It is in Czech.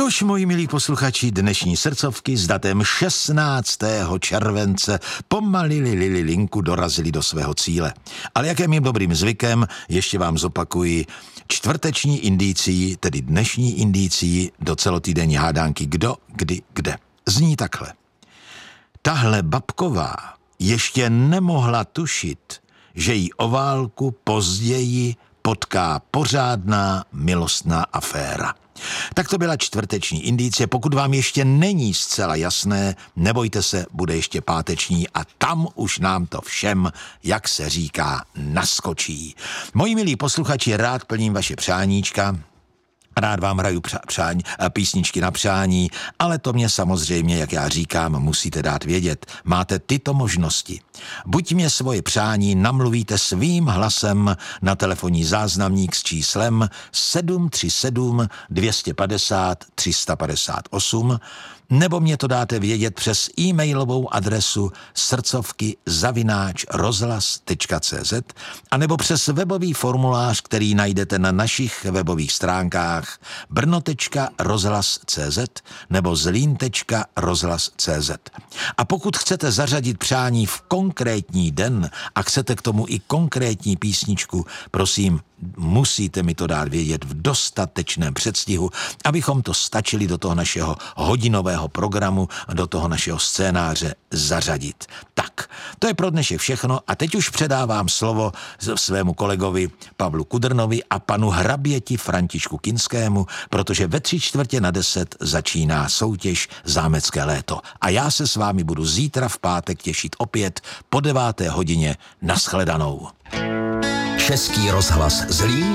Tož, moji milí posluchači, dnešní srdcovky s datem 16. července pomalili linku dorazili do svého cíle. Ale jak je mým dobrým zvykem, ještě vám zopakuji čtvrteční indicii, tedy dnešní indicii do celotýdenní hádánky kdo, kdy, kde. Zní takhle. Tahle babková ještě nemohla tušit, že jí o válku později potká pořádná milostná aféra. Tak to byla čtvrteční indicie. Pokud vám ještě není zcela jasné, nebojte se, bude ještě páteční a tam už nám to všem, jak se říká, naskočí. Moji milí posluchači, rád plním vaše přáníčka. Rád vám hraju písničky na přání, ale to mě samozřejmě, jak já říkám, musíte dát vědět. Máte tyto možnosti. Buď mě svoje přání namluvíte svým hlasem na telefonní záznamník s číslem 737 250 358, nebo mě to dáte vědět přes e-mailovou adresu srdcovky@rozhlas.cz a nebo přes webový formulář, který najdete na našich webových stránkách brno.rozhlas.cz nebo zlín.rozhlas.cz. A pokud chcete zařadit přání v konkrétní den a chcete k tomu i konkrétní písničku, prosím, musíte mi to dát vědět v dostatečném předstihu, abychom to stačili do toho našeho hodinového programu, do toho našeho scénáře zařadit. Tak, to je pro dnešek všechno a teď už předávám slovo svému kolegovi Pavlu Kudrnovi a panu hraběti Františku Kinskému, protože ve 9:45 začíná soutěž Zámecké léto. A já se s vámi budu zítra v pátek těšit opět po 9. hodině. Nashledanou. Český rozhlas Zlín